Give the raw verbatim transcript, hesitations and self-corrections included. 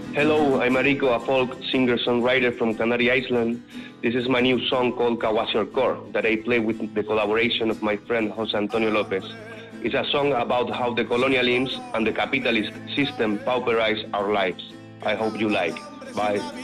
Hello, I'm Mariko, a folk singer-songwriter from Canary Island. This is my new song called Kawasior Core that I play with the collaboration of my friend Jose Antonio Lopez. It's a song about how the colonialism and the capitalist system pauperize our lives. I hope you like. Bye.